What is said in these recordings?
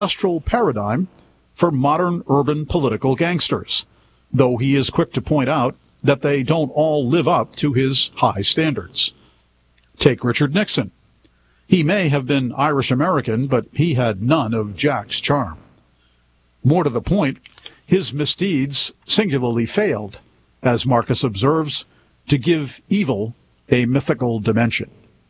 ancestral paradigm for modern urban political gangsters, though he is quick to point out that they don't all live up to his high standards. Take Richard Nixon. He may have been Irish-American, but he had none of Jack's charm. More to the point, his misdeeds singularly failed, as Marcus observes, to give evil a mythical dimension.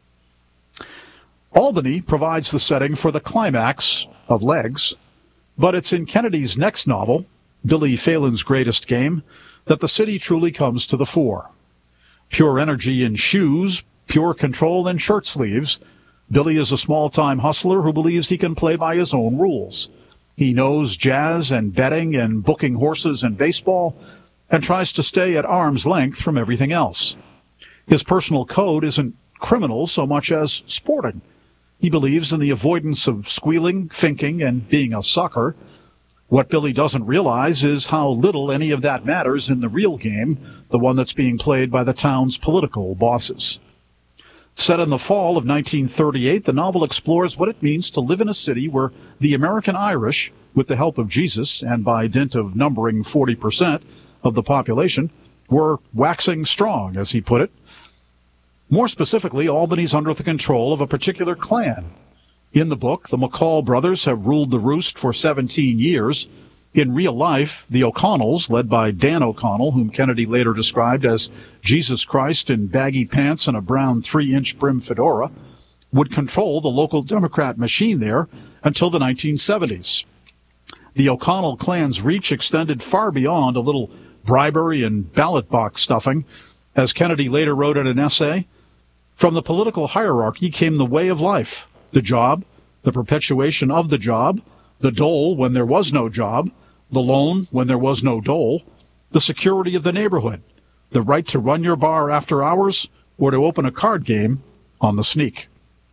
Albany provides the setting for the climax of Legs, but it's in Kennedy's next novel, Billy Phelan's Greatest Game, that the city truly comes to the fore. Pure energy in shoes, pure control in shirt sleeves, Billy is a small-time hustler who believes he can play by his own rules. He knows jazz and betting and booking horses and baseball, and tries to stay at arm's length from everything else. His personal code isn't criminal so much as sporting. He believes in the avoidance of squealing, finking, and being a sucker. What Billy doesn't realize is how little any of that matters in the real game, the one that's being played by the town's political bosses. Set in the fall of 1938, the novel explores what it means to live in a city where the American Irish, with the help of Jesus and by dint of numbering 40% of the population, were waxing strong, as he put it. More specifically, Albany's under the control of a particular clan. In the book, the McCall brothers have ruled the roost for 17 years. In real life, the O'Connells, led by Dan O'Connell, whom Kennedy later described as Jesus Christ in baggy pants and a brown 3-inch brim fedora, would control the local Democrat machine there until the 1970s. The O'Connell clan's reach extended far beyond a little bribery and ballot box stuffing. As Kennedy later wrote in an essay, from the political hierarchy came the way of life, the job, the perpetuation of the job, the dole when there was no job, the loan when there was no dole, the security of the neighborhood, the right to run your bar after hours or to open a card game on the sneak.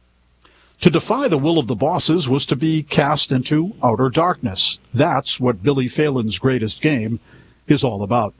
To defy the will of the bosses was to be cast into outer darkness. That's what Billy Phelan's Greatest Game is all about.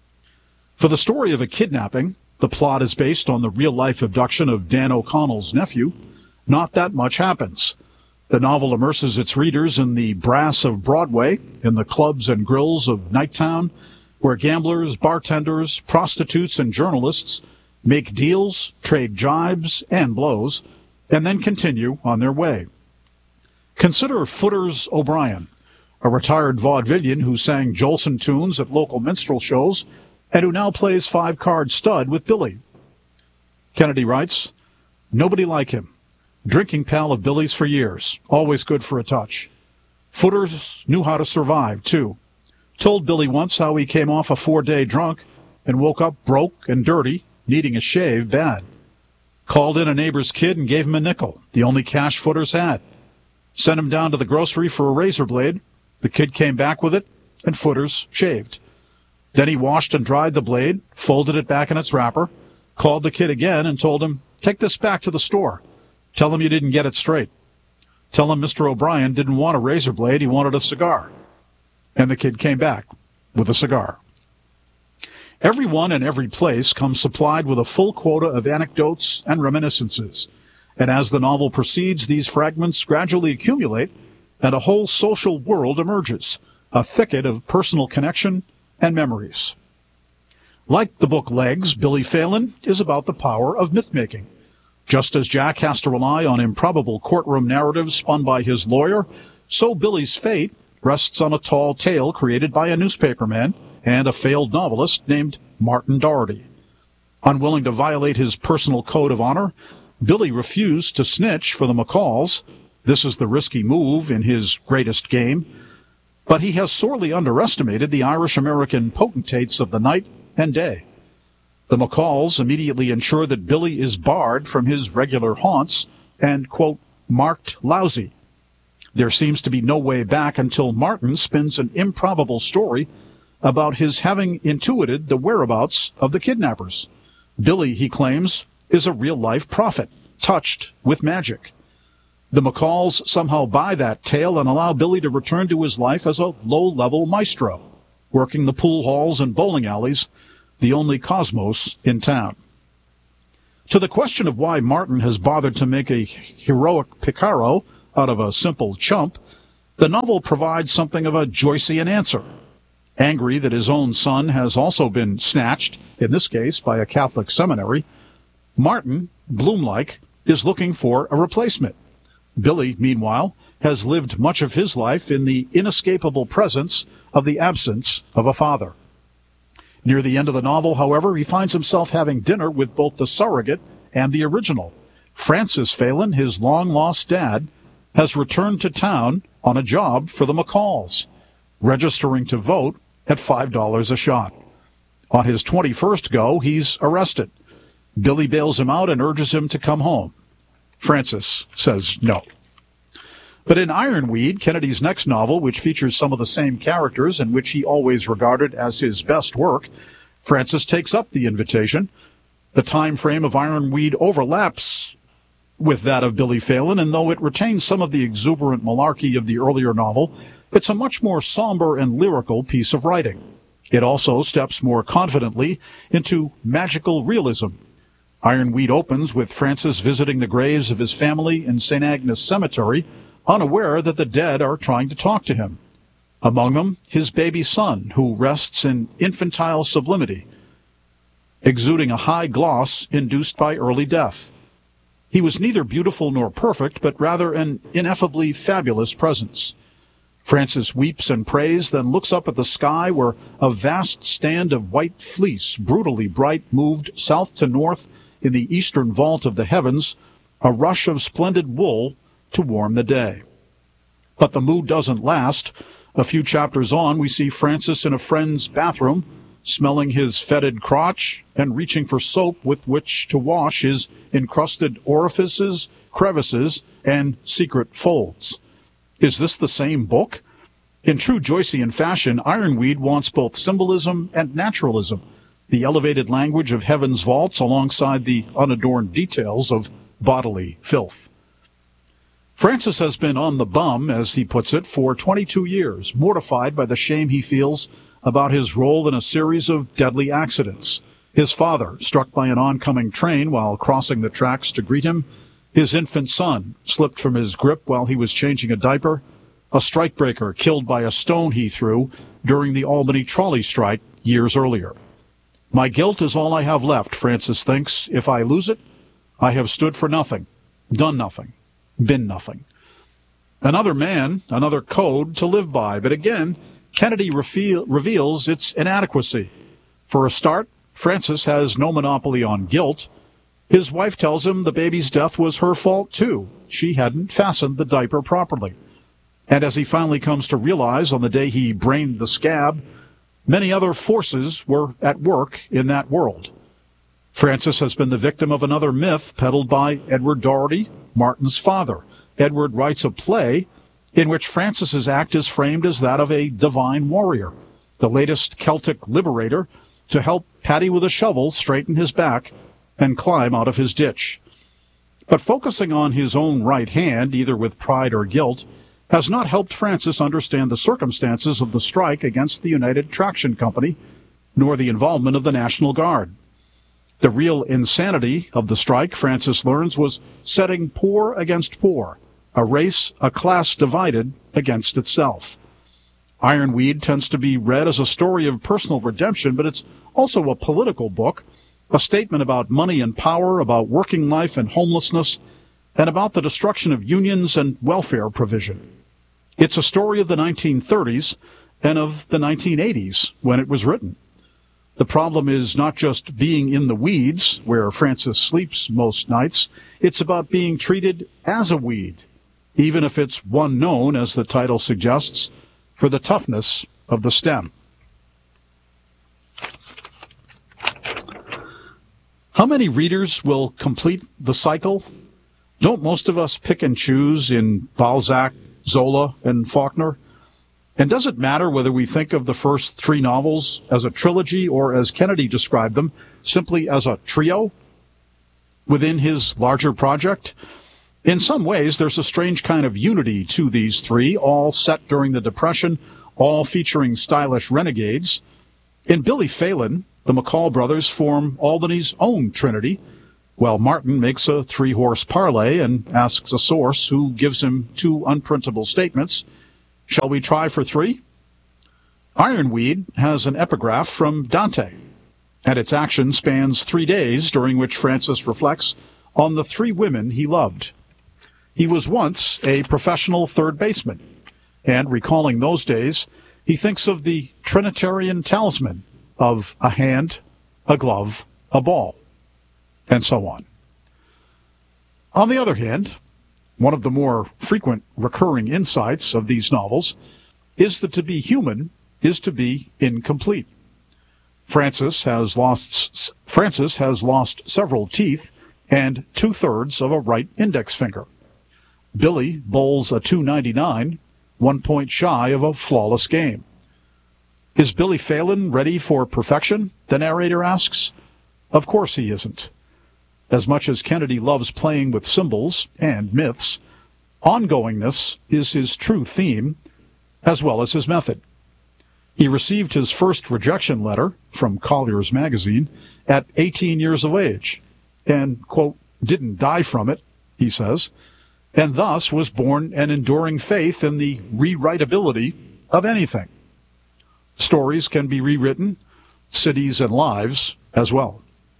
For the story of a kidnapping, the plot is based on the real-life abduction of Dan O'Connell's nephew. Not that much happens. The novel immerses its readers in the brass of Broadway, in the clubs and grills of Nighttown, where gamblers, bartenders, prostitutes, and journalists make deals, trade jibes and blows, and then continue on their way. Consider Footers O'Brien, a retired vaudevillian who sang Jolson tunes at local minstrel shows and who now plays 5-card stud with Billy. Kennedy writes, "Nobody like him. Drinking pal of Billy's for years. Always good for a touch. Footers knew how to survive, too. Told Billy once how he came off a 4-day drunk and woke up broke and dirty, needing a shave bad. Called in a neighbor's kid and gave him a nickel, the only cash Footers had. Sent him down to the grocery for a razor blade. The kid came back with it, and Footers shaved. Then he washed and dried the blade, folded it back in its wrapper, called the kid again and told him, 'Take this back to the store. Tell him you didn't get it straight. Tell him Mr. O'Brien didn't want a razor blade, he wanted a cigar.' And the kid came back with a cigar." Everyone and every place comes supplied with a full quota of anecdotes and reminiscences. And as the novel proceeds, these fragments gradually accumulate, and a whole social world emerges, a thicket of personal connection and memories. Like the book Legs, Billy Phelan is about the power of myth-making. Just as Jack has to rely on improbable courtroom narratives spun by his lawyer, so Billy's fate rests on a tall tale created by a newspaperman and a failed novelist named Martin Doherty. Unwilling to violate his personal code of honor, Billy refused to snitch for the McCalls. This is the risky move in his Greatest Game. But he has sorely underestimated the Irish-American potentates of the night and day. The McCalls immediately ensure that Billy is barred from his regular haunts and, quote, marked lousy. There seems to be no way back until Martin spins an improbable story about his having intuited the whereabouts of the kidnappers. Billy, he claims, is a real-life prophet, touched with magic. The McCalls somehow buy that tale and allow Billy to return to his life as a low-level maestro, working the pool halls and bowling alleys, the only cosmos in town. To the question of why Martin has bothered to make a heroic Picaro out of a simple chump, The novel provides something of a Joycean answer. Angry that his own son has also been snatched, in this case by a Catholic seminary, Martin, Bloom-like, is looking for a replacement. Billy, meanwhile, has lived much of his life in the inescapable presence of the absence of a father. Near the end of the novel, however, he finds himself having dinner with both the surrogate and the original. Francis Phelan, his long-lost dad, has returned to town on a job for the McCalls, registering to vote at $5 a shot. On his 21st go, he's arrested. Billy bails him out and urges him to come home. Francis says no. But in Ironweed, Kennedy's next novel, which features some of the same characters and which he always regarded as his best work, Francis takes up the invitation. The time frame of Ironweed overlaps with that of Billy Phelan, and though it retains some of the exuberant malarkey of the earlier novel, it's a much more somber and lyrical piece of writing. It also steps more confidently into magical realism. Ironweed opens with Francis visiting the graves of his family in St. Agnes Cemetery, unaware that the dead are trying to talk to him. Among them, his baby son, who rests in infantile sublimity, exuding a high gloss induced by early death. He was neither beautiful nor perfect, but rather an ineffably fabulous presence. Francis weeps and prays, then looks up at the sky where a vast stand of white fleece, brutally bright, moved south to north in the eastern vault of the heavens, a rush of splendid wool to warm the day. But the mood doesn't last. A few chapters on, we see Francis in a friend's bathroom, smelling his fetid crotch and reaching for soap with which to wash his encrusted orifices, crevices, and secret folds. Is this the same book? In true Joycean fashion, Ironweed wants both symbolism and naturalism, the elevated language of heaven's vaults alongside the unadorned details of bodily filth. Francis has been on the bum, as he puts it, for 22 years, mortified by the shame he feels about his role in a series of deadly accidents. His father, struck by an oncoming train while crossing the tracks to greet him, his infant son, slipped from his grip while he was changing a diaper, a strikebreaker killed by a stone he threw during the Albany trolley strike years earlier. My guilt is all I have left, Francis thinks. If I lose it, I have stood for nothing, done nothing, been nothing. Another man, another code to live by, but again, Kennedy reveals its inadequacy. For a start, Francis has no monopoly on guilt. His wife tells him the baby's death was her fault, too. She hadn't fastened the diaper properly. And as he finally comes to realize on the day he brained the scab, many other forces were at work in that world. Francis has been the victim of another myth peddled by Edward Doherty, Martin's father. Edward writes a play in which Francis's act is framed as that of a divine warrior, the latest Celtic liberator, to help Paddy with a shovel straighten his back and climb out of his ditch. But focusing on his own right hand, either with pride or guilt, has not helped Francis understand the circumstances of the strike against the United Traction Company, nor the involvement of the National Guard. The real insanity of the strike, Francis learns, was setting poor against poor, a race, a class divided against itself. Ironweed tends to be read as a story of personal redemption, but it's also a political book, a statement about money and power, about working life and homelessness, and about the destruction of unions and welfare provision. It's a story of the 1930s and of the 1980s when it was written. The problem is not just being in the weeds, where Francis sleeps most nights. It's about being treated as a weed, even if it's one known, as the title suggests, for the toughness of the stem. How many readers will complete the cycle? Don't most of us pick and choose in Balzac, Zola, and Faulkner? And does it matter whether we think of the first three novels as a trilogy or, as Kennedy described them, simply as a trio within his larger project? In some ways, there's a strange kind of unity to these three, all set during the Depression, all featuring stylish renegades. In Billy Phelan, the McCall brothers form Albany's own trinity, while Martin makes a three-horse parlay and asks a source who gives him two unprintable statements. Shall we try for 3? Ironweed has an epigraph from Dante, and its action spans 3 days, during which Francis reflects on the 3 women he loved. He was once a professional third baseman, and recalling those days, he thinks of the Trinitarian talisman of a hand, a glove, a ball, and so on. On the other hand, one of the more frequent recurring insights of these novels is that to be human is to be incomplete. Francis has lost several teeth and 2/3 of a right index finger. Billy bowls a .299, 1 point shy of a flawless game. Is Billy Phelan ready for perfection? The narrator asks. Of course he isn't. As much as Kennedy loves playing with symbols and myths, ongoingness is his true theme, as well as his method. He received his first rejection letter from Collier's magazine at 18 years of age, and, quote, didn't die from it, he says, and thus was born an enduring faith in the rewritability of anything. Stories can be rewritten, cities and lives as well.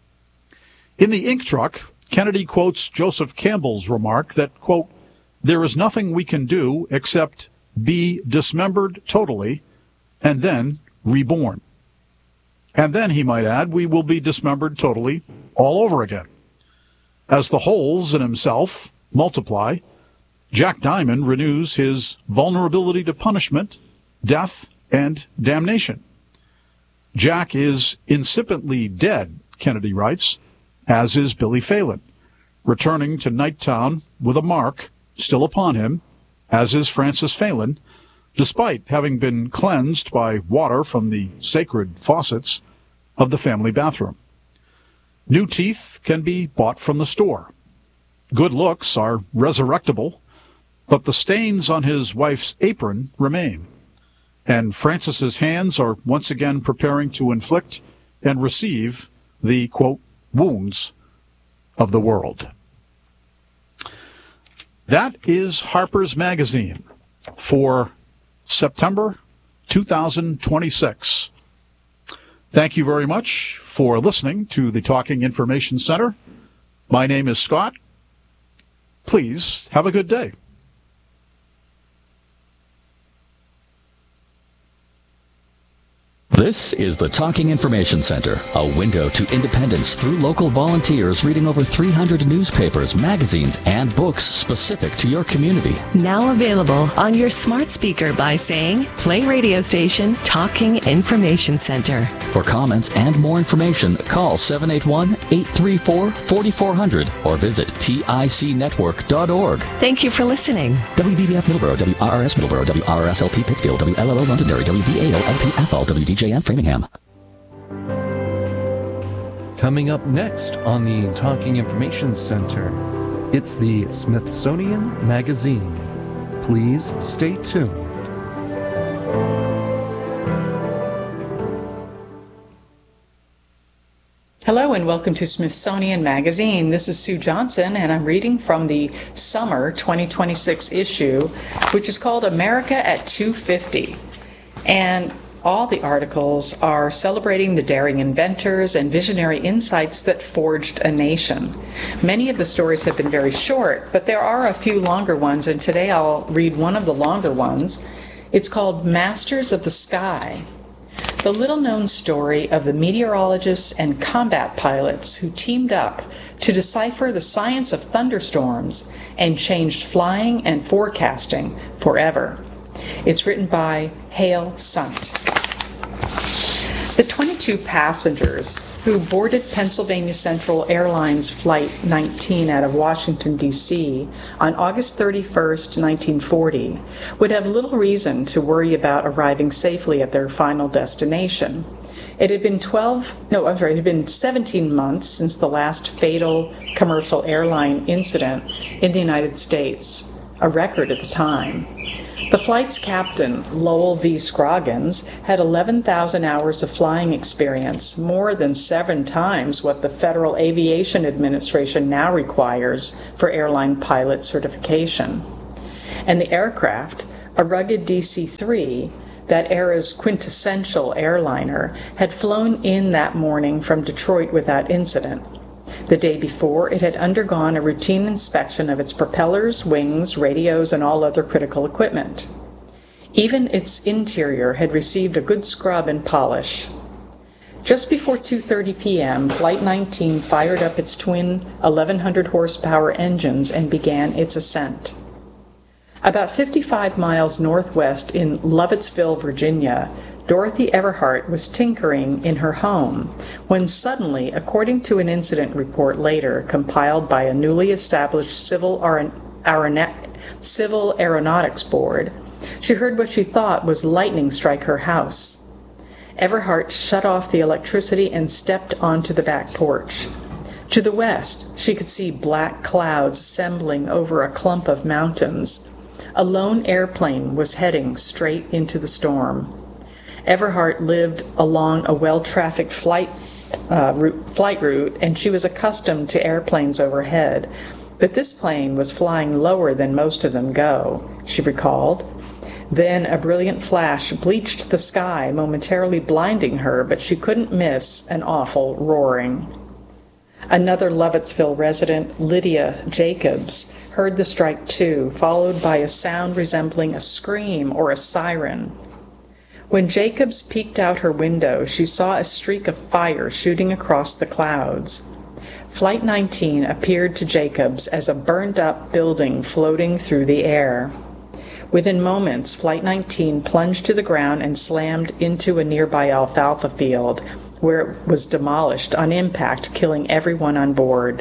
In The Ink Truck, Kennedy quotes Joseph Campbell's remark that, quote, there is nothing we can do except be dismembered totally and then reborn. And then, he might add, we will be dismembered totally all over again. As the holes in himself multiply, Jack Diamond renews his vulnerability to punishment, death, and damnation. Jack is insipidly dead, Kennedy writes, as is Billy Phelan, returning to Nighttown with a mark still upon him, as is Francis Phelan, despite having been cleansed by water from the sacred faucets of the family bathroom. New teeth can be bought from the store. Good looks are resurrectable, but the stains on his wife's apron remain, and Francis's hands are once again preparing to inflict and receive the, quote, wounds of the world. That is Harper's Magazine for September 2026. Thank you very much for listening to the Talking Information Center. My name is Scott. Please have a good day. This is the Talking Information Center, a window to independence through local volunteers reading over 300 newspapers, magazines, and books specific to your community. Now available on your smart speaker by saying, play radio station Talking Information Center. For comments and more information, call 781-834-4400 or visit ticnetwork.org. Thank you for listening. WBBF Middleborough, WRRS Middleborough, WRSLP Pittsfield, WLLO Londonderry, WVAO-LP Athol, WDJM Framingham. Coming up next on the Talking Information Center, it's the Smithsonian Magazine. Please stay tuned. Hello and welcome to Smithsonian Magazine. This is Sue Johnson and I'm reading from the summer 2026 issue, which is called America at 250. And all the articles are celebrating the daring inventors and visionary insights that forged a nation. Many of the stories have been very short, but there are a few longer ones, and today I'll read one of the longer ones. It's called Masters of the Sky. The little-known story of the meteorologists and combat pilots who teamed up to decipher the science of thunderstorms and changed flying and forecasting forever. It's written by Hale Sant. The 22 passengers who boarded Pennsylvania Central Airlines Flight 19 out of Washington, D.C. on August 31st, 1940, would have little reason to worry about arriving safely at their final destination. It had been 17 months since the last fatal commercial airline incident in the United States, a record at the time. The flight's captain, Lowell V. Scroggins, had 11,000 hours of flying experience, more than 7 times what the Federal Aviation Administration now requires for airline pilot certification. And the aircraft, A rugged DC-3, that era's quintessential airliner, had flown in that morning from Detroit without incident. The day before, it had undergone a routine inspection of its propellers, wings, radios, and all other critical equipment. Even its interior had received a good scrub and polish. Just before 2:30 p.m., Flight 19 fired up its twin 1,100 horsepower engines and began its ascent. About 55 miles northwest in Lovettsville, Virginia, Dorothy Everhart was tinkering in her home when suddenly, according to an incident report later compiled by a newly established Civil Aeronautics Board, she heard what she thought was lightning strike her house. Everhart shut off the electricity and stepped onto the back porch. To the west, she could see black clouds assembling over a clump of mountains. A lone airplane was heading straight into the storm. Everhart lived along a well-trafficked flight route, and she was accustomed to airplanes overhead. But this plane was flying lower than most of them go, she recalled. Then a brilliant flash bleached the sky, momentarily blinding her, but she couldn't miss an awful roaring. Another Lovettsville resident, Lydia Jacobs, heard the strike too, followed by a sound resembling a scream or a siren. When Jacobs peeked out her window, she saw a streak of fire shooting across the clouds. Flight 19 appeared to Jacobs as a burned-up building floating through the air. Within moments, Flight 19 plunged to the ground and slammed into a nearby alfalfa field, where it was demolished on impact, killing everyone on board.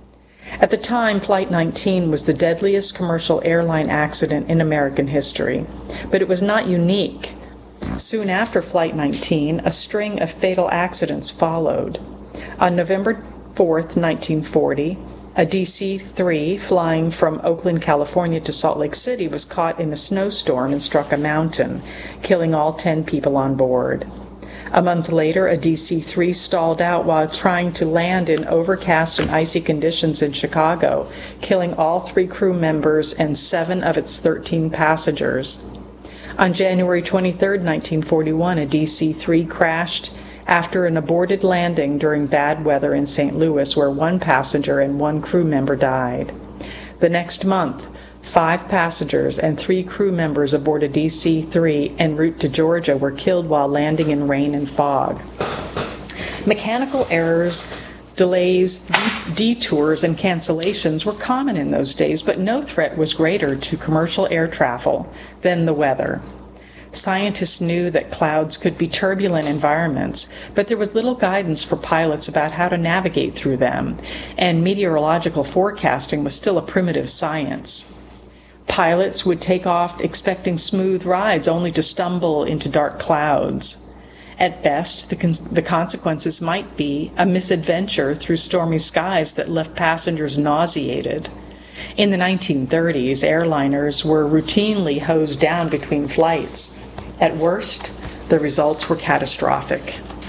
At the time, Flight 19 was the deadliest commercial airline accident in American history, but it was not unique. Soon after Flight 19, a string of fatal accidents followed. On November 4th, 1940, a DC-3 flying from Oakland, California to Salt Lake City was caught in a snowstorm and struck a mountain, killing all 10 people on board. A month later, a DC-3 stalled out while trying to land in overcast and icy conditions in Chicago, killing all 3 crew members and 7 of its 13 passengers. On January 23, 1941, a DC-3 crashed after an aborted landing during bad weather in St. Louis, where 1 passenger and 1 crew member died. The next month, 5 passengers and 3 crew members aboard a DC-3 en route to Georgia were killed while landing in rain and fog. Mechanical errors, delays, detours, and cancellations were common in those days, but no threat was greater to commercial air travel than the weather. Scientists knew that clouds could be turbulent environments, but there was little guidance for pilots about how to navigate through them, and meteorological forecasting was still a primitive science. Pilots would take off expecting smooth rides only to stumble into dark clouds. At best, the consequences might be a misadventure through stormy skies that left passengers nauseated. In the 1930s, airliners were routinely hosed down between flights. At worst, the results were catastrophic.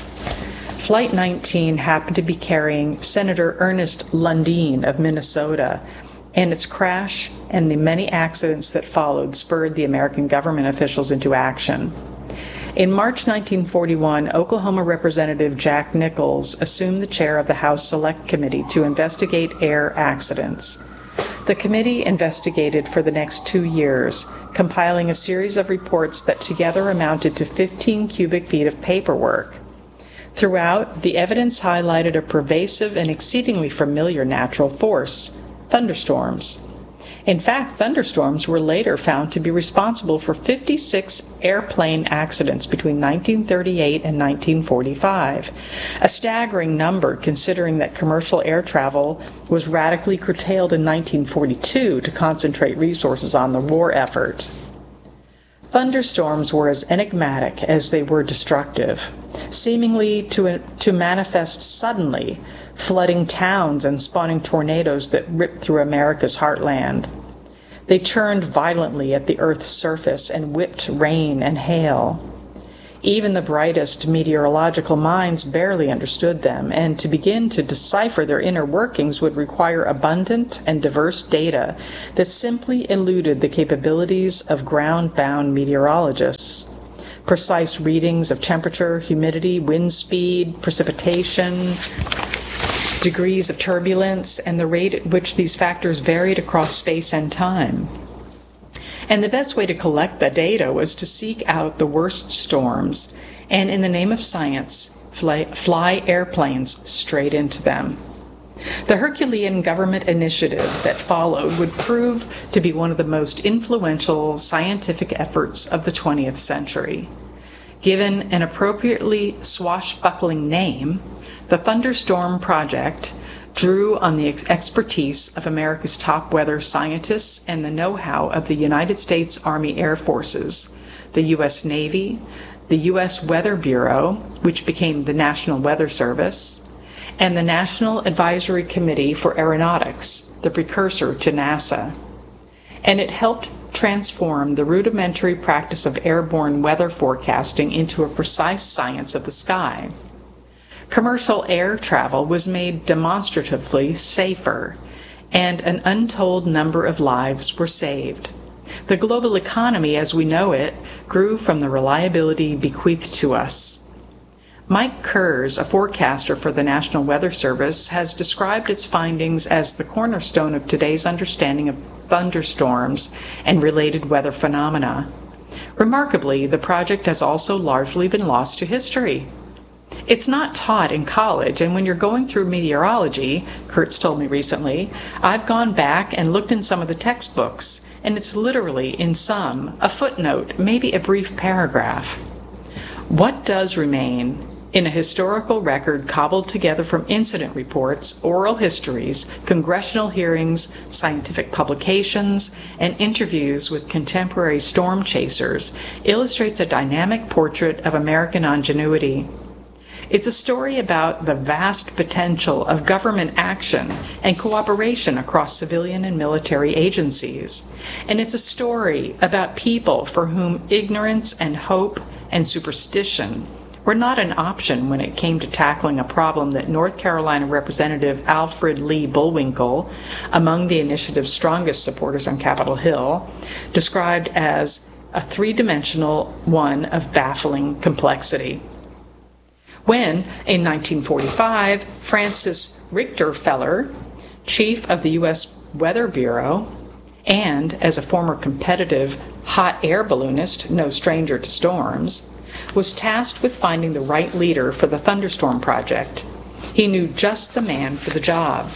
Flight 19 happened to be carrying Senator Ernest Lundeen of Minnesota, and its crash and the many accidents that followed spurred the American government officials into action. In March 1941, Oklahoma Representative Jack Nichols assumed the chair of the House Select Committee to investigate air accidents. The committee investigated for the next 2 years, compiling a series of reports that together amounted to 15 cubic feet of paperwork. Throughout, the evidence highlighted a pervasive and exceedingly familiar natural force: thunderstorms. In fact, thunderstorms were later found to be responsible for 56 airplane accidents between 1938 and 1945, a staggering number considering that commercial air travel was radically curtailed in 1942 to concentrate resources on the war effort. Thunderstorms were as enigmatic as they were destructive, seemingly to manifest suddenly, flooding towns and spawning tornadoes that ripped through America's heartland. They churned violently at the Earth's surface and whipped rain and hail. Even the brightest meteorological minds barely understood them, and to begin to decipher their inner workings would require abundant and diverse data that simply eluded the capabilities of ground-bound meteorologists. Precise readings of temperature, humidity, wind speed, precipitation, degrees of turbulence, and the rate at which these factors varied across space and time. And the best way to collect the data was to seek out the worst storms and, in the name of science, fly airplanes straight into them. The Herculean government initiative that followed would prove to be one of the most influential scientific efforts of the 20th century. Given an appropriately swashbuckling name, the Thunderstorm Project drew on the expertise of America's top weather scientists and the know-how of the United States Army Air Forces, the U.S. Navy, the U.S. Weather Bureau, which became the National Weather Service, and the National Advisory Committee for Aeronautics, the precursor to NASA. And it helped transform the rudimentary practice of airborne weather forecasting into a precise science of the sky. Commercial air travel was made demonstratively safer, and an untold number of lives were saved. The global economy as we know it grew from the reliability bequeathed to us. Mike Kurz, a forecaster for the National Weather Service, has described its findings as the cornerstone of today's understanding of thunderstorms and related weather phenomena. Remarkably, the project has also largely been lost to history. It's not taught in college, and when you're going through meteorology, Kurtz told me recently, I've gone back and looked in some of the textbooks, and it's literally, in some, a footnote, maybe a brief paragraph. What does remain in a historical record cobbled together from incident reports, oral histories, congressional hearings, scientific publications, and interviews with contemporary storm chasers illustrates a dynamic portrait of American ingenuity. It's a story about the vast potential of government action and cooperation across civilian and military agencies. And it's a story about people for whom ignorance and hope and superstition were not an option when it came to tackling a problem that North Carolina Representative Alfred Lee Bullwinkle, among the initiative's strongest supporters on Capitol Hill, described as a three-dimensional one of baffling complexity. When, in 1945, Francis Richterfeller, chief of the U.S. Weather Bureau, and as a former competitive hot air balloonist, no stranger to storms, was tasked with finding the right leader for the Thunderstorm Project. He knew just the man for the job.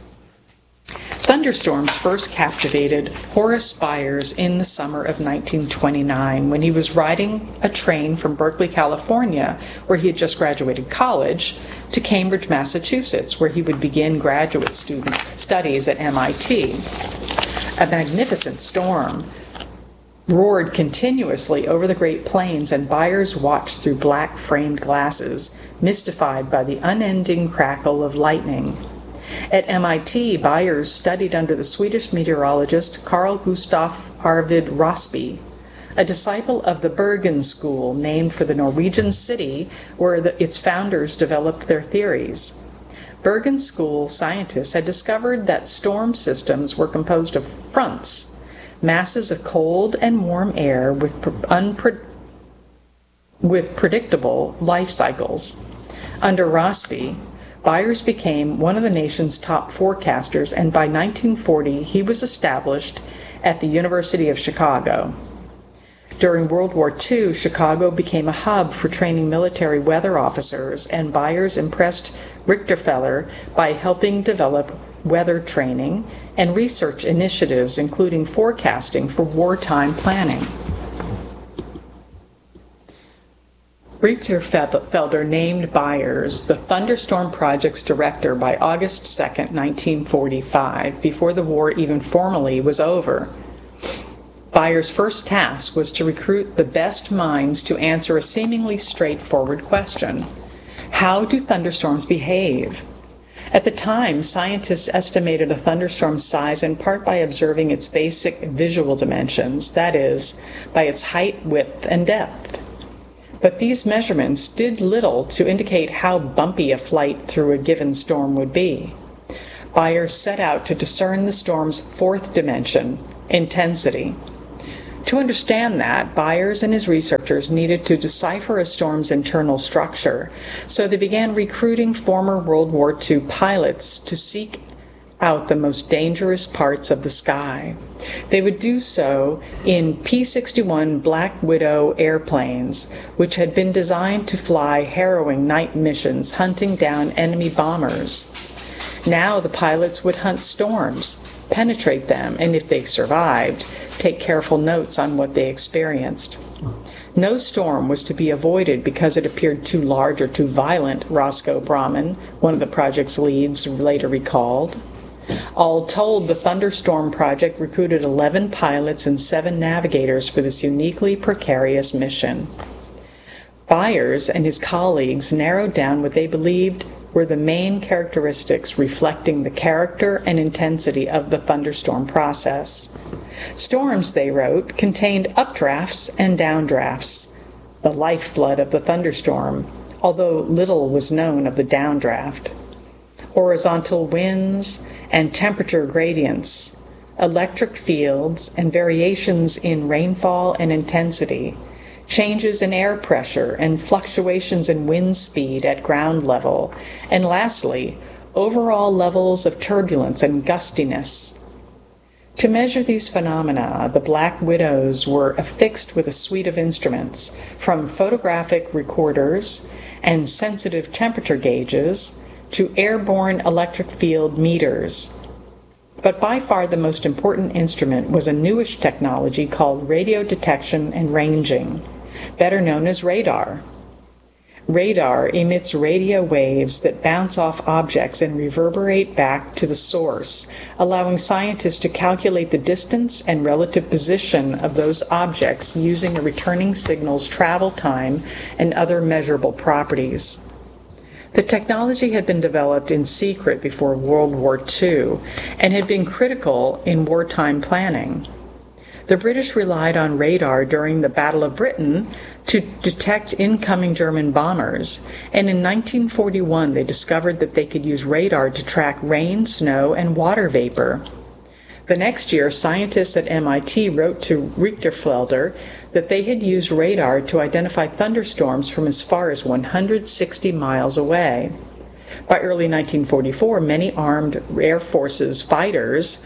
Thunderstorms first captivated Horace Byers in the summer of 1929 when he was riding a train from Berkeley, California, where he had just graduated college, to Cambridge, Massachusetts, where he would begin graduate studies at MIT. A magnificent storm roared continuously over the Great Plains, and Byers watched through black-framed glasses, mystified by the unending crackle of lightning. At MIT, Byers studied under the Swedish meteorologist Carl Gustaf Arvid Rossby, a disciple of the Bergen School, named for the Norwegian city where its founders developed their theories. Bergen School scientists had discovered that storm systems were composed of fronts, masses of cold and warm air with predictable life cycles. Under Rossby, Byers became one of the nation's top forecasters, and by 1940 he was established at the University of Chicago. During World War II, Chicago became a hub for training military weather officers, and Byers impressed Richterfeller by helping develop weather training and research initiatives, including forecasting for wartime planning. Richterfelder named Byers the Thunderstorm Project's director by August 2, 1945, before the war even formally was over. Byers' first task was to recruit the best minds to answer a seemingly straightforward question: how do thunderstorms behave? At the time, scientists estimated a thunderstorm's size in part by observing its basic visual dimensions, that is, by its height, width, and depth. But these measurements did little to indicate how bumpy a flight through a given storm would be. Byers set out to discern the storm's fourth dimension, intensity. To understand that, Byers and his researchers needed to decipher a storm's internal structure, so they began recruiting former World War II pilots to seek out the most dangerous parts of the sky. They would do so in P-61 Black Widow airplanes, which had been designed to fly harrowing night missions hunting down enemy bombers. Now the pilots would hunt storms, penetrate them, and if they survived, take careful notes on what they experienced. No storm was to be avoided because it appeared too large or too violent, Roscoe Brahman, one of the project's leads, later recalled. All told, the Thunderstorm Project recruited 11 pilots and 7 navigators for this uniquely precarious mission. Byers and his colleagues narrowed down what they believed were the main characteristics reflecting the character and intensity of the thunderstorm process. Storms, they wrote, contained updrafts and downdrafts, the lifeblood of the thunderstorm, although little was known of the downdraft. Horizontal winds and temperature gradients, electric fields and variations in rainfall and intensity, changes in air pressure and fluctuations in wind speed at ground level, and lastly, overall levels of turbulence and gustiness. To measure these phenomena, the Black Widows were affixed with a suite of instruments, from photographic recorders and sensitive temperature gauges to airborne electric field meters. But by far the most important instrument was a newish technology called radio detection and ranging, better known as radar. Radar emits radio waves that bounce off objects and reverberate back to the source, allowing scientists to calculate the distance and relative position of those objects using a returning signal's travel time and other measurable properties. The technology had been developed in secret before World War II and had been critical in wartime planning. The British relied on radar during the Battle of Britain to detect incoming German bombers, and in 1941 they discovered that they could use radar to track rain, snow, and water vapor. The next year, scientists at MIT wrote to Richterfelder that they had used radar to identify thunderstorms from as far as 160 miles away. By early 1944, many armed Air Forces fighters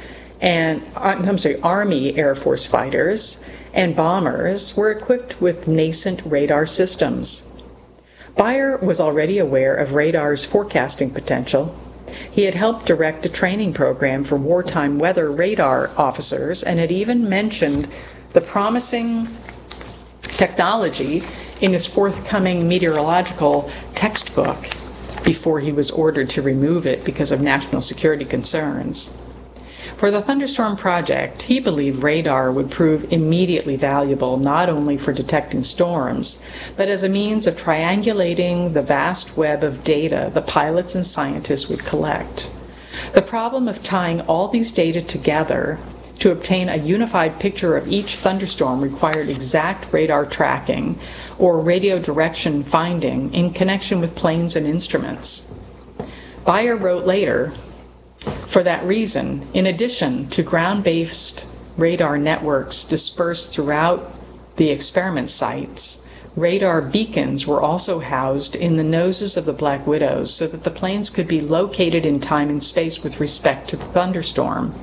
Army Air Force fighters and bombers were equipped with nascent radar systems. Byers was already aware of radar's forecasting potential. He had helped direct a training program for wartime weather radar officers and had even mentioned the promising technology in his forthcoming meteorological textbook before he was ordered to remove it because of national security concerns. For the Thunderstorm Project, he believed radar would prove immediately valuable not only for detecting storms, but as a means of triangulating the vast web of data the pilots and scientists would collect. The problem of tying all these data together to obtain a unified picture of each thunderstorm required exact radar tracking or radio direction finding in connection with planes and instruments. Byers wrote later, "For that reason, in addition to ground-based radar networks dispersed throughout the experiment sites, radar beacons were also housed in the noses of the Black Widows so that the planes could be located in time and space with respect to the thunderstorm.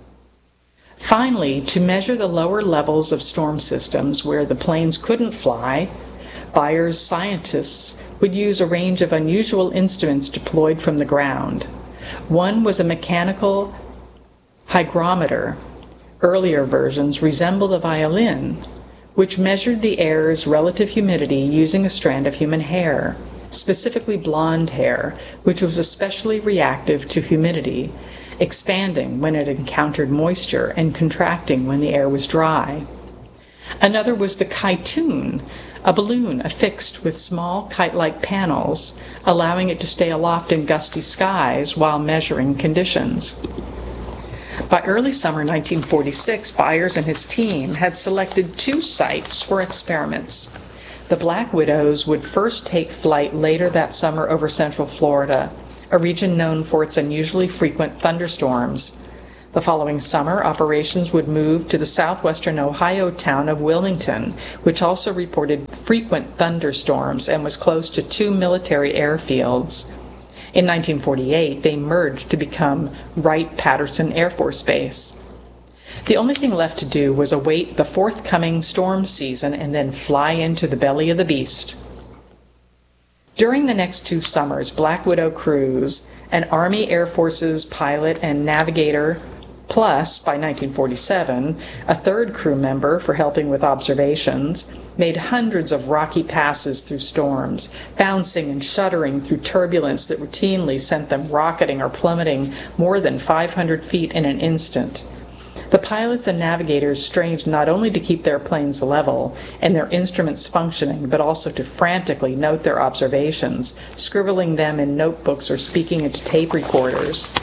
Finally, to measure the lower levels of storm systems where the planes couldn't fly, Byers' scientists would use a range of unusual instruments deployed from the ground. One was a mechanical hygrometer. Earlier versions resembled a violin, which measured the air's relative humidity using a strand of human hair, specifically blonde hair, which was especially reactive to humidity, expanding when it encountered moisture and contracting when the air was dry. Another was the kytoon, a balloon affixed with small kite-like panels, allowing it to stay aloft in gusty skies while measuring conditions. By early summer 1946, Byers and his team had selected 2 sites for experiments. The Black Widows would first take flight later that summer over central Florida, a region known for its unusually frequent thunderstorms. The following summer, operations would move to the southwestern Ohio town of Wilmington, which also reported frequent thunderstorms and was close to 2 military airfields. In 1948, they merged to become Wright-Patterson Air Force Base. The only thing left to do was await the forthcoming storm season and then fly into the belly of the beast. During the next 2 summers, Black Widow crews, an Army Air Forces pilot and navigator, plus, by 1947, a third crew member for helping with observations, made hundreds of rocky passes through storms, bouncing and shuddering through turbulence that routinely sent them rocketing or plummeting more than 500 feet in an instant. The pilots and navigators strained not only to keep their planes level and their instruments functioning, but also to frantically note their observations, scribbling them in notebooks or speaking into tape recorders.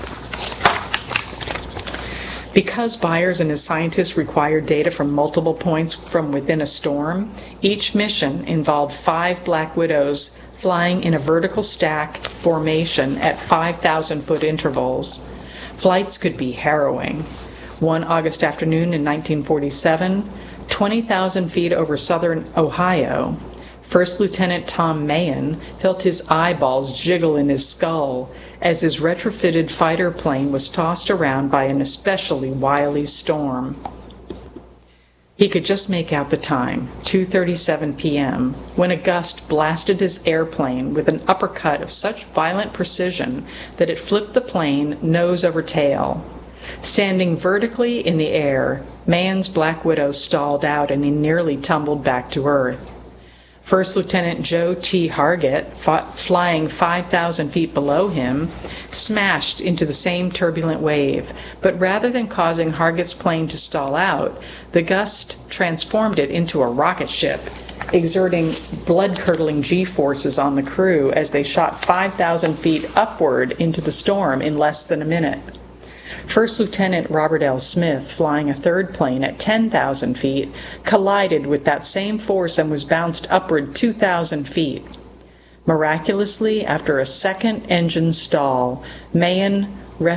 Because Byers and his scientists required data from multiple points from within a storm, each mission involved 5 Black Widows flying in a vertical stack formation at 5,000-foot intervals. Flights could be harrowing. One August afternoon in 1947, 20,000 feet over southern Ohio, First Lieutenant Tom Mahan felt his eyeballs jiggle in his skull as his retrofitted fighter plane was tossed around by an especially wily storm. He could just make out the time, 2:37 p.m., when a gust blasted his airplane with an uppercut of such violent precision that it flipped the plane nose over tail. Standing vertically in the air, Mahan's Black Widow stalled out and he nearly tumbled back to earth. First Lieutenant Joe T. Hargett, flying 5,000 feet below him, smashed into the same turbulent wave, but rather than causing Hargett's plane to stall out, the gust transformed it into a rocket ship, exerting blood-curdling G-forces on the crew as they shot 5,000 feet upward into the storm in less than a minute. First Lieutenant Robert L. Smith, flying a third plane at 10,000 feet, collided with that same force and was bounced upward 2,000 feet. Miraculously, after a second engine stall, Mahan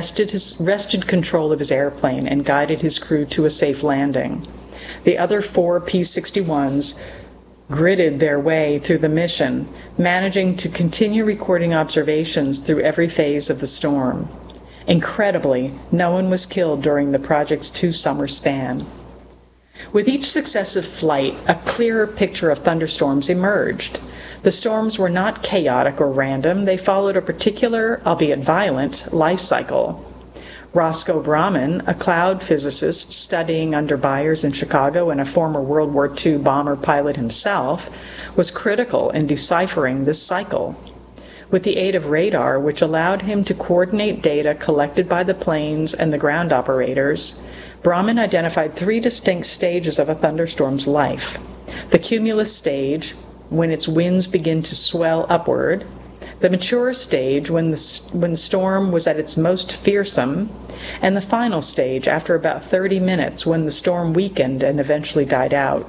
wrested control of his airplane and guided his crew to a safe landing. The other 4 P-61s gritted their way through the mission, managing to continue recording observations through every phase of the storm. Incredibly, no one was killed during the project's 2-summer span. With each successive flight, a clearer picture of thunderstorms emerged. The storms were not chaotic or random. They followed a particular, albeit violent, life cycle. Roscoe Brahman, a cloud physicist studying under Byers in Chicago and a former World War II bomber pilot himself, was critical in deciphering this cycle. With the aid of radar, which allowed him to coordinate data collected by the planes and the ground operators, Brahman identified 3 distinct stages of a thunderstorm's life. The cumulus stage, when its winds begin to swell upward, the mature stage, when the storm was at its most fearsome, and the final stage, after about 30 minutes, when the storm weakened and eventually died out.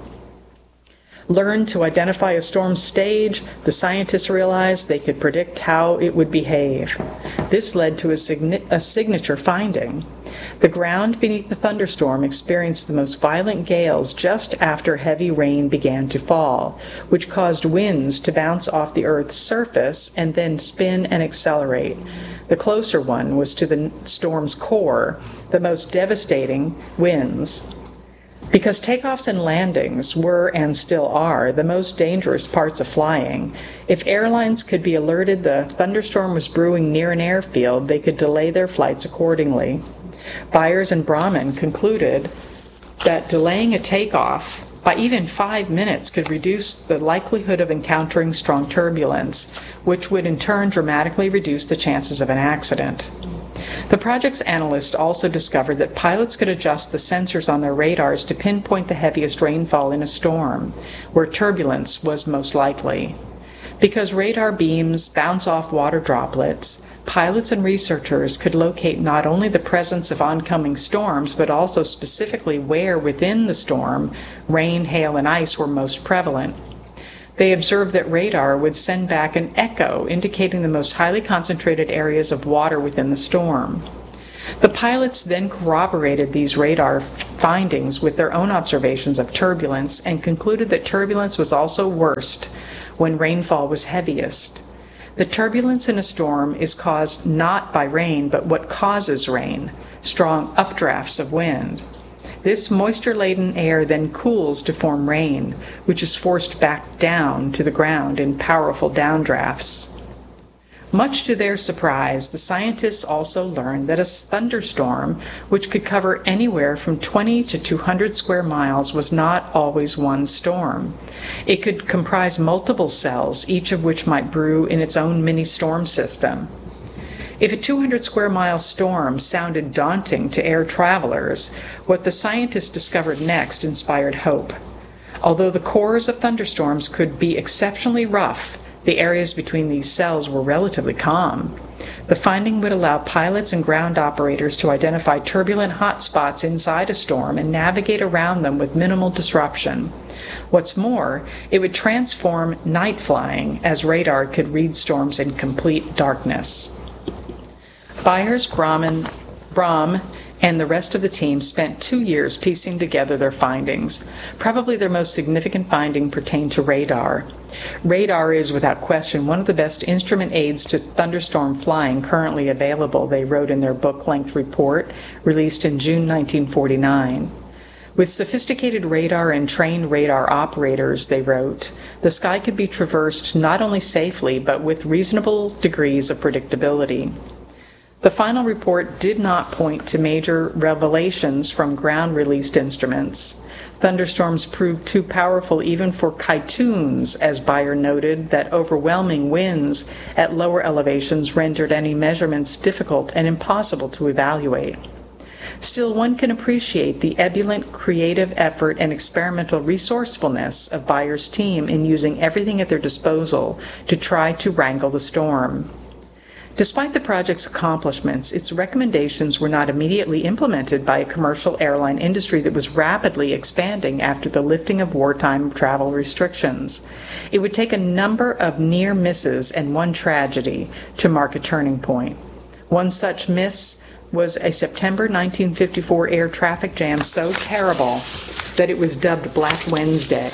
Learned to identify a storm stage, the scientists realized they could predict how it would behave. This led to a signature finding. The ground beneath the thunderstorm experienced the most violent gales just after heavy rain began to fall, which caused winds to bounce off the Earth's surface and then spin and accelerate. The closer one was to the storm's core, the most devastating winds. Because takeoffs and landings were and still are the most dangerous parts of flying, if airlines could be alerted the thunderstorm was brewing near an airfield, they could delay their flights accordingly. Byers and Brahman concluded that delaying a takeoff by even 5 minutes could reduce the likelihood of encountering strong turbulence, which would in turn dramatically reduce the chances of an accident. The project's analysts also discovered that pilots could adjust the sensors on their radars to pinpoint the heaviest rainfall in a storm, where turbulence was most likely. Because radar beams bounce off water droplets, pilots and researchers could locate not only the presence of oncoming storms, but also specifically where within the storm rain, hail, and ice were most prevalent. They observed that radar would send back an echo indicating the most highly concentrated areas of water within the storm. The pilots then corroborated these radar findings with their own observations of turbulence and concluded that turbulence was also worst when rainfall was heaviest. The turbulence in a storm is caused not by rain, but what causes rain, strong updrafts of wind. This moisture-laden air then cools to form rain, which is forced back down to the ground in powerful downdrafts. Much to their surprise, the scientists also learned that a thunderstorm, which could cover anywhere from 20 to 200 square miles, was not always one storm. It could comprise multiple cells, each of which might brew in its own mini-storm system. If a 200 square mile storm sounded daunting to air travelers, what the scientists discovered next inspired hope. Although the cores of thunderstorms could be exceptionally rough, the areas between these cells were relatively calm. The finding would allow pilots and ground operators to identify turbulent hotspots inside a storm and navigate around them with minimal disruption. What's more, it would transform night flying, as radar could read storms in complete darkness. Byers, Brahm, and the rest of the team spent 2 years piecing together their findings. Probably their most significant finding pertained to radar. Radar is, without question, one of the best instrument aids to thunderstorm flying currently available, they wrote in their book-length report, released in June 1949. With sophisticated radar and trained radar operators, they wrote, the sky could be traversed not only safely, but with reasonable degrees of predictability. The final report did not point to major revelations from ground-released instruments. Thunderstorms proved too powerful even for Kytoons, as Bayer noted that overwhelming winds at lower elevations rendered any measurements difficult and impossible to evaluate. Still, one can appreciate the ebullient creative effort and experimental resourcefulness of Bayer's team in using everything at their disposal to try to wrangle the storm. Despite the project's accomplishments, its recommendations were not immediately implemented by a commercial airline industry that was rapidly expanding after the lifting of wartime travel restrictions. It would take a number of near misses and one tragedy to mark a turning point. One such miss was a September 1954 air traffic jam so terrible that it was dubbed Black Wednesday.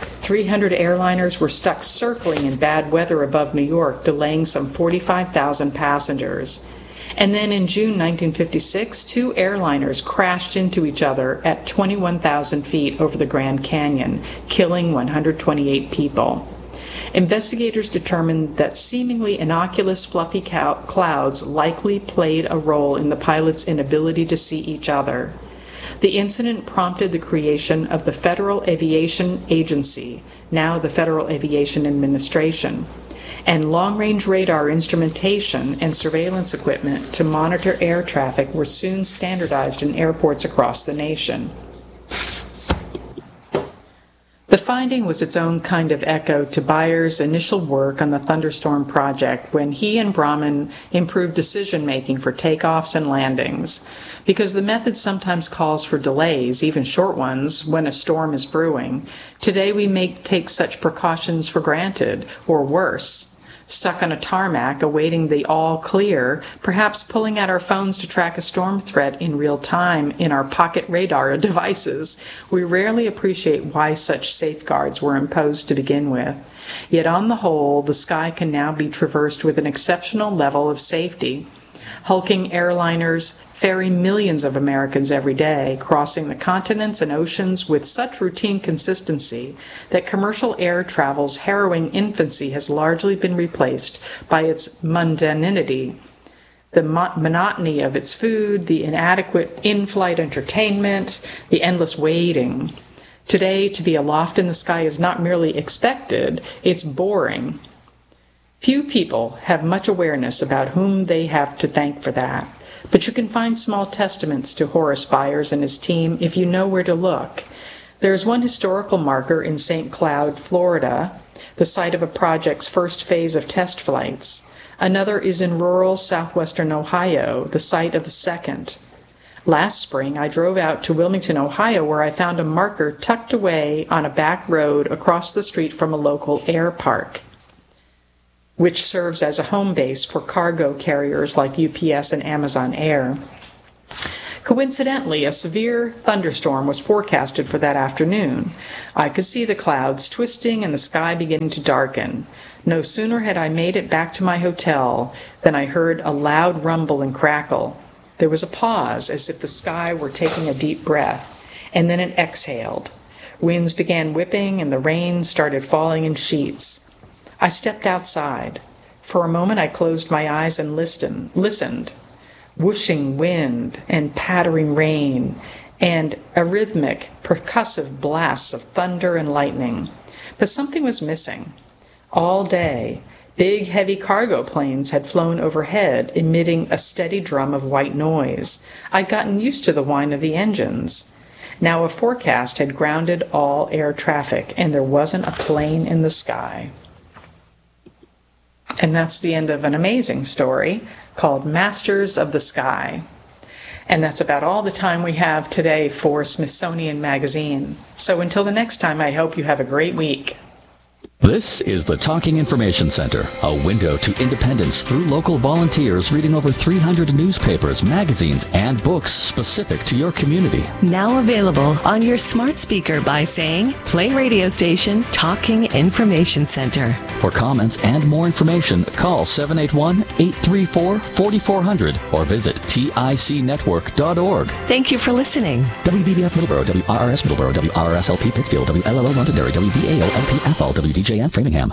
300 airliners were stuck circling in bad weather above New York, delaying some 45,000 passengers. And then in June 1956, 2 airliners crashed into each other at 21,000 feet over the Grand Canyon, killing 128 people. Investigators determined that seemingly innocuous fluffy clouds likely played a role in the pilots' inability to see each other. The incident prompted the creation of the Federal Aviation Agency, now the Federal Aviation Administration, and long-range radar instrumentation and surveillance equipment to monitor air traffic were soon standardized in airports across the nation. The finding was its own kind of echo to Bayer's initial work on the Thunderstorm project when he and Brahman improved decision-making for takeoffs and landings. Because the method sometimes calls for delays, even short ones, when a storm is brewing, today we may take such precautions for granted, or worse. Stuck on a tarmac awaiting the all clear, perhaps pulling out our phones to track a storm threat in real time in our pocket radar devices, we rarely appreciate why such safeguards were imposed to begin with. Yet on the whole, the sky can now be traversed with an exceptional level of safety. Hulking airliners ferry millions of Americans every day, crossing the continents and oceans with such routine consistency that commercial air travel's harrowing infancy has largely been replaced by its mundanity, the monotony of its food, the inadequate in-flight entertainment, the endless waiting. Today, to be aloft in the sky is not merely expected, it's boring. Few people have much awareness about whom they have to thank for that. But you can find small testaments to Horace Byers and his team if you know where to look. There is one historical marker in St. Cloud, Florida, the site of a project's first phase of test flights. Another is in rural southwestern Ohio, the site of the second. Last spring, I drove out to Wilmington, Ohio, where I found a marker tucked away on a back road across the street from a local air park, which serves as a home base for cargo carriers like UPS and Amazon Air. Coincidentally, a severe thunderstorm was forecasted for that afternoon. I could see the clouds twisting and the sky beginning to darken. No sooner had I made it back to my hotel than I heard a loud rumble and crackle. There was a pause, as if the sky were taking a deep breath, and then it exhaled. Winds began whipping and the rain started falling in sheets. I stepped outside. For a moment I closed my eyes and listened. Whooshing wind and pattering rain and arrhythmic, percussive blasts of thunder and lightning. But something was missing. All day, big, heavy cargo planes had flown overhead, emitting a steady drum of white noise. I'd gotten used to the whine of the engines. Now a forecast had grounded all air traffic, and there wasn't a plane in the sky. And that's the end of an amazing story called Masters of the Sky. And that's about all the time we have today for Smithsonian Magazine. So until the next time, I hope you have a great week. This is the Talking Information Center, a window to independence through local volunteers reading over 300 newspapers, magazines, and books specific to your community. Now available on your smart speaker by saying, play radio station Talking Information Center. For comments and more information, call 781-834-4400 or visit ticnetwork.org. Thank you for listening. WVBF Middleborough, WRRS Middleborough, WRSLP Pittsfield, WLLO Londonderry, WVAO-LP Athol, WDJF Framingham.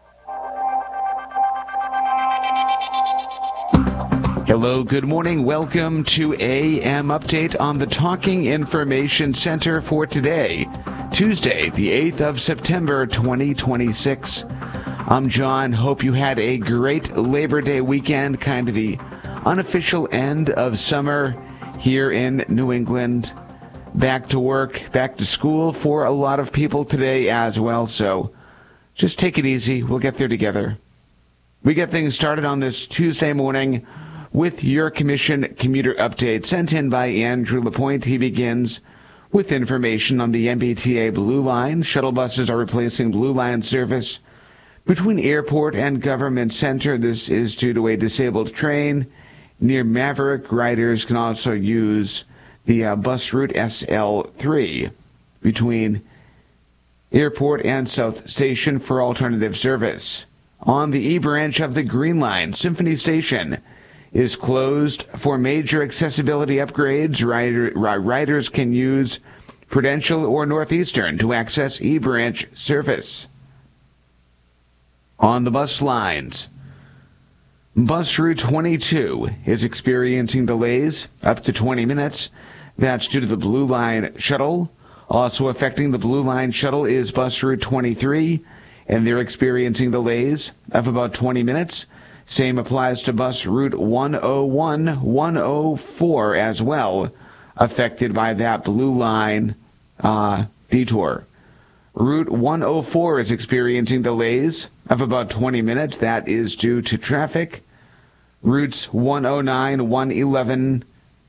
Hello, good morning. Welcome to AM Update on the Talking Information Center for today, Tuesday, the 8th of September, 2026. I'm John. Hope you had a great Labor Day weekend, kind of the unofficial end of summer here in New England. Back to work, back to school for a lot of people today as well, so just take it easy. We'll get there together. We get things started on this Tuesday morning with your commission commuter update sent in by Andrew LaPointe. He begins with information on the MBTA Blue Line. Shuttle buses are replacing Blue Line service between Airport and Government Center. This is due to a disabled train near Maverick. Riders can also use the bus route SL3 between Airport and South Station for alternative service. On the E branch of the Green Line, Symphony Station is closed for major accessibility upgrades. Riders can use Prudential or Northeastern to access E branch service. On the bus lines, Bus Route 22 is experiencing delays up to 20 minutes. That's due to the Blue Line shuttle. Also affecting the Blue Line shuttle is Bus Route 23, and they're experiencing delays of about 20 minutes. Same applies to Bus Route 101, 104 as well, affected by that Blue Line detour. Route 104 is experiencing delays of about 20 minutes. That is due to traffic. Routes 109, 111,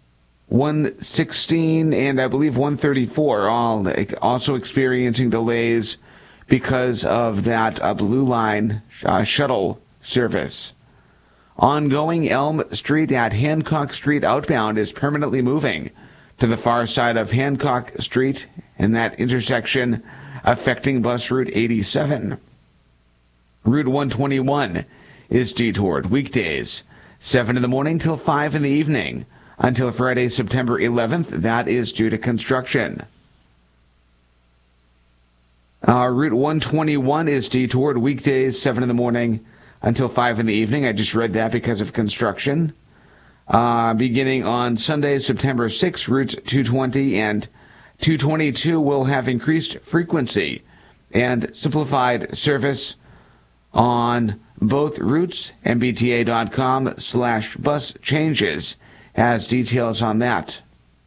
116, and I believe 134 all also experiencing delays because of that Blue Line shuttle service. Ongoing Elm Street at Hancock Street outbound is permanently moving to the far side of Hancock Street in that intersection, affecting bus route 87. Route 121 is detoured weekdays, 7 in the morning till 5 in the evening, until Friday, September 11th. That is due to construction. Route 121 is detoured weekdays, 7 in the morning until 5 in the evening. I just read that because of construction. Beginning on Sunday, September 6th, routes 220 and 222 will have increased frequency and simplified service on both routes. MBTA.com/bus changes has details on that.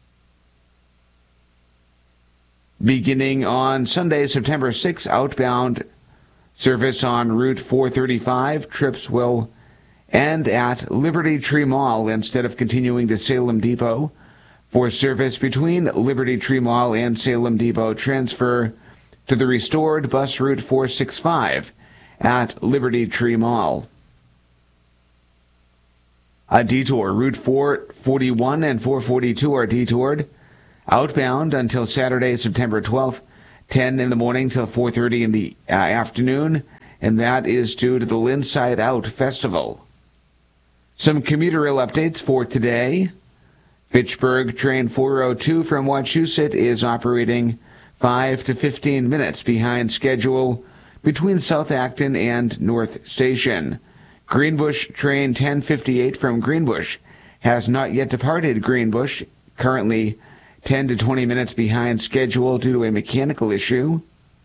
Beginning on Sunday, September 6th, outbound service on Route 435. Trips will end at Liberty Tree Mall instead of continuing to Salem Depot. For service between Liberty Tree Mall and Salem Depot, transfer to the restored bus route 465 at Liberty Tree Mall. A detour. Route 441 and 442 are detoured outbound until Saturday, September 12th, 10 in the morning till 4:30 in the afternoon, and that is due to the Linside Out Festival. Some commuter rail updates for today. Fitchburg train 402 from Wachusett is operating 5 to 15 minutes behind schedule between South Acton and North Station. Greenbush train 1058 from Greenbush has not yet departed Greenbush, currently 10 to 20 minutes behind schedule due to a mechanical issue.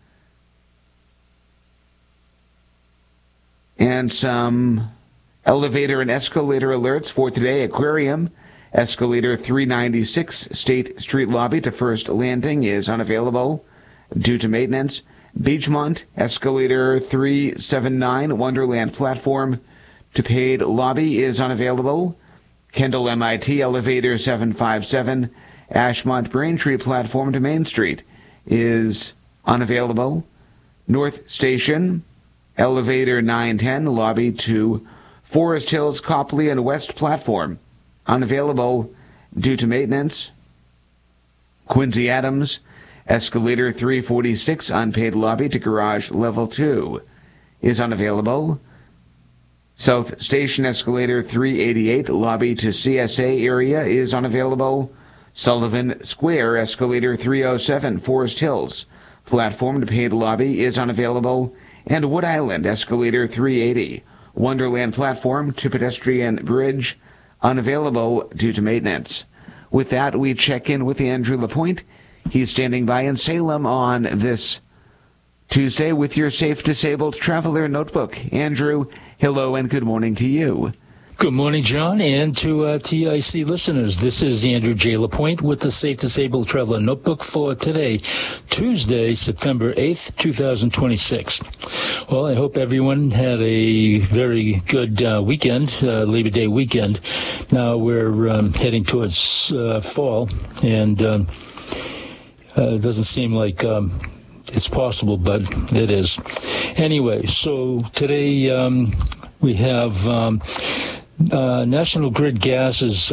And some elevator and escalator alerts for today. Aquarium, escalator 396 State Street lobby to First Landing is unavailable due to maintenance. Beachmont, escalator 379 Wonderland platform to paid lobby is unavailable. Kendall MIT, elevator 757 Ashmont Braintree platform to Main Street is unavailable. North Station, elevator 910 lobby to Forest Hills, Copley, and West platform unavailable due to maintenance. Quincy Adams, escalator 346 unpaid lobby to garage level 2 is unavailable. South Station escalator 388 lobby to CSA area is unavailable. Sullivan Square escalator 307 Forest Hills platform to paid lobby is unavailable. And Wood Island escalator 380 Wonderland platform to pedestrian bridge unavailable due to maintenance. With that, we check in with Andrew LaPointe. He's standing by in Salem on this Tuesday with your Safe Disabled Traveler Notebook. Andrew, hello and good morning to you. Good morning, John, and to TIC listeners. This is Andrew J. LaPointe with the Safe Disabled Traveler Notebook for today, Tuesday, September 8th, 2026. Well, I hope everyone had a very good weekend, Labor Day weekend. Now we're heading towards fall, and it doesn't seem like it's possible, but it is. Anyway, so today we have National Grid Gas is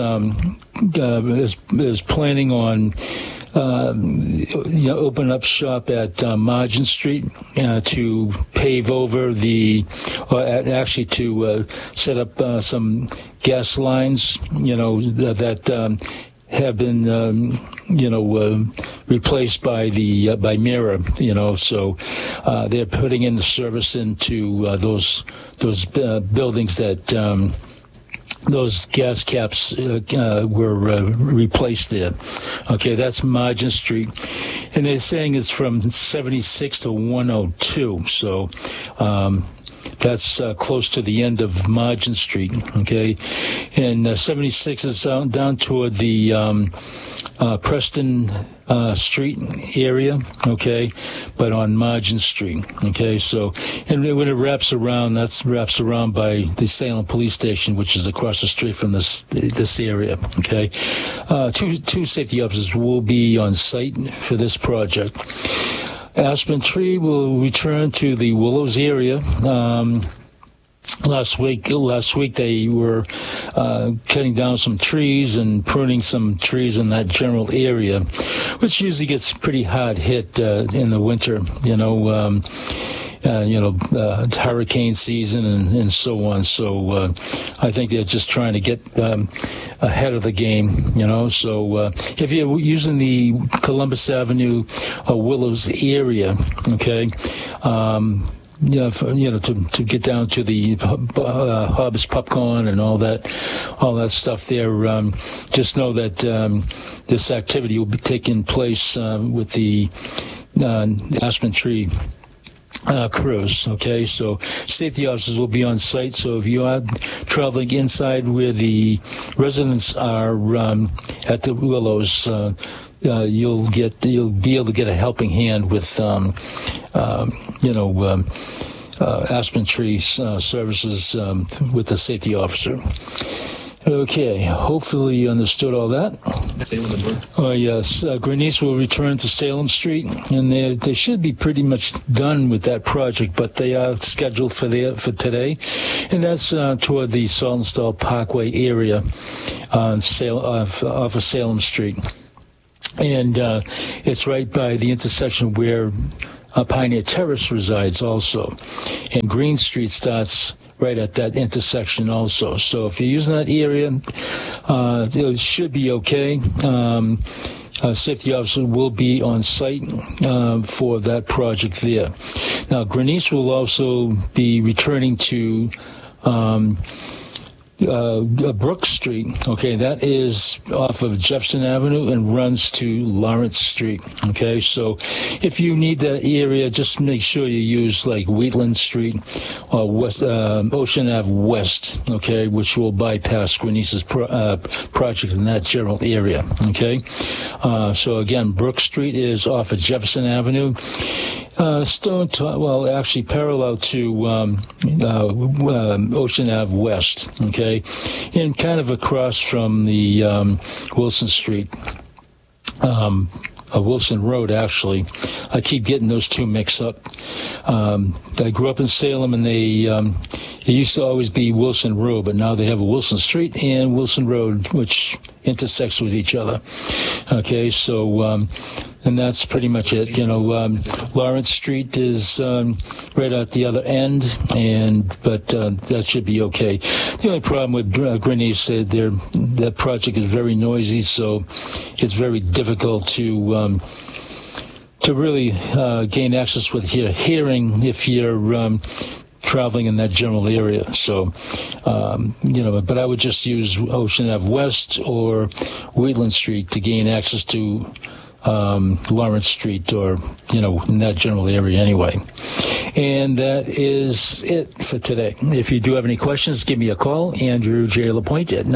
planning on open up shop at Margin Street to pave over actually to set up some gas lines, that have been, replaced by Mira, so they're putting in the service into those buildings that those gas caps were replaced there. Okay, that's Margin Street. And they're saying it's from 76 to 102, so that's close to the end of Margin Street, okay? And 76 is down toward the Preston Street area, okay, but on Margin Street, okay? So, and when it wraps around by the Salem Police Station, which is across the street from this area, okay? Two safety officers will be on site for this project. Aspen Tree will return to the Willows area. Last week they were cutting down some trees and pruning some trees in that general area, which usually gets pretty hard hit in the winter. It's hurricane season and so on. So I think they're just trying to get ahead of the game, So if you're using the Columbus Avenue Willows area, okay, to get down to the Hobbs Popcorn and all that stuff there. Just know that this activity will be taking place with the Aspen Tree crews, okay? So safety officers will be on site. So if you are traveling inside where the residents are at the Willows, you'll be able to get a helping hand with Aspen Tree services with the safety officer. Okay, hopefully you understood all that. Yes, Grenice will return to Salem Street, and they should be pretty much done with that project, but they are scheduled for today, and that's toward the Saltonstall Parkway area off of Salem Street. And it's right by the intersection where Pioneer Terrace resides also. And Green Street starts right at that intersection also. So if you're using that area, it should be okay. Safety officer will be on site for that project there. Now, Grenice will also be returning to Brook Street. Okay, that is off of Jefferson Avenue and runs to Lawrence Street. Okay, so if you need that area, just make sure you use like Wheatland Street or West Ocean Ave West. Okay, which will bypass Grenice's project in that general area. Okay, so again, Brook Street is off of Jefferson Avenue. Actually parallel to Ocean Ave West, okay, and kind of across from the Wilson Street, Wilson Road, actually. I keep getting those two mixed up. I grew up in Salem, and it used to always be Wilson Road, but now they have a Wilson Street and Wilson Road, which intersects with each other. Okay, so and that's pretty much it. Lawrence Street is right at the other end, but that should be okay. The only problem with Grenice said that project is very noisy, so it's very difficult to really gain access with your hearing if you're traveling in that general area. So, but I would just use Ocean Ave West or Wheatland Street to gain access to Lawrence Street, or in that general area anyway. And that is it for today. If you do have any questions, give me a call, Andrew J. LaPointe at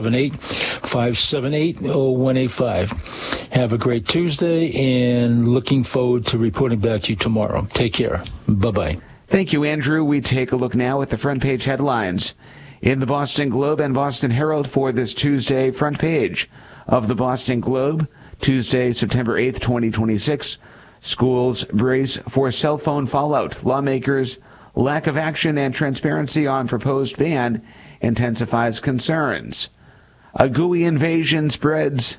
978-578-0185. Have a great Tuesday, and looking forward to reporting back to you tomorrow. Take care. Bye-bye. Thank you, Andrew. We take a look now at the front page headlines in the Boston Globe and Boston Herald for this Tuesday. Front page of the Boston Globe, Tuesday, September 8th, 2026. Schools brace for cell phone fallout. Lawmakers' lack of action and transparency on proposed ban intensifies concerns. A gooey invasion spreads.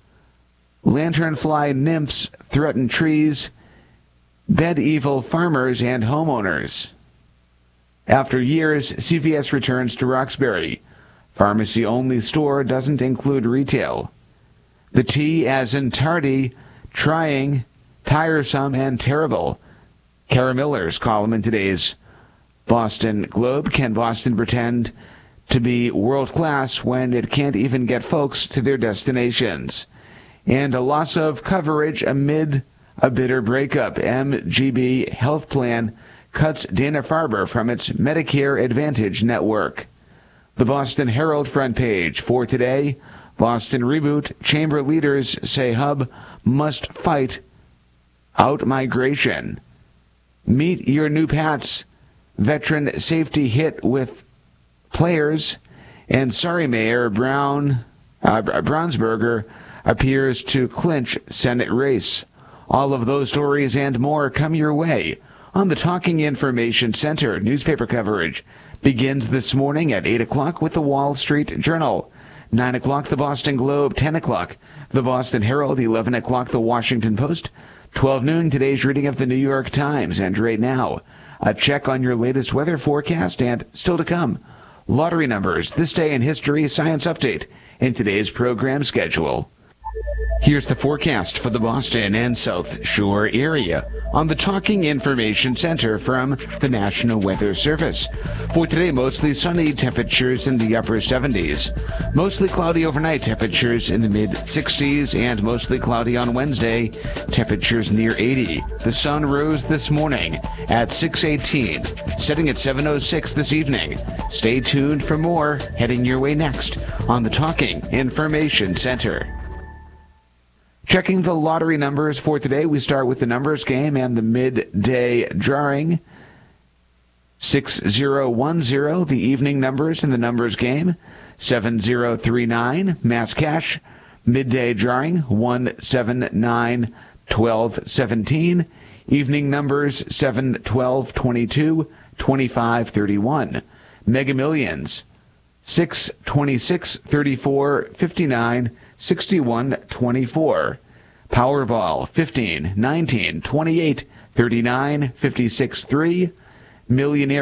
Lanternfly nymphs threaten trees. Medieval farmers and homeowners. After years, CVS returns to Roxbury. Pharmacy-only store doesn't include retail. The T as in tardy, trying, tiresome, and terrible. Kara Miller's column in today's Boston Globe. Can Boston pretend to be world-class when it can't even get folks to their destinations? And a loss of coverage amid a bitter breakup. MGB Health Plan cuts Dana-Farber from its Medicare Advantage network. The Boston Herald front page for today. Boston reboot. Chamber leaders say Hub must fight out migration. Meet your new Pats. Veteran safety hit with players. And sorry, Mayor Brownsberger appears to clinch Senate race. All of those stories and more come your way on the Talking Information Center. Newspaper coverage begins this morning at 8 o'clock with the Wall Street Journal. 9 o'clock, the Boston Globe. 10 o'clock, the Boston Herald. 11 o'clock, the Washington Post. 12 noon, today's reading of the New York Times. And right now, a check on your latest weather forecast, and still to come, lottery numbers, this day in history, science update, in today's program schedule. Here's the forecast for the Boston and South Shore area on the Talking Information Center from the National Weather Service. For today, mostly sunny, temperatures in the upper 70s. Mostly cloudy overnight, temperatures in the mid-60s, and mostly cloudy on Wednesday, temperatures near 80. The sun rose this morning at 6:18, setting at 7:06 this evening. Stay tuned for more heading your way next on the Talking Information Center. Checking the lottery numbers for today, we start with the numbers game and the midday drawing. 6010, the evening numbers in the numbers game. 7039. Mass cash, midday drawing 179 12 17. Evening numbers 7 12 22 25 31. Mega Millions 6 26 34 59 61 24. Powerball 15 19 28 39 56 3. Millionaire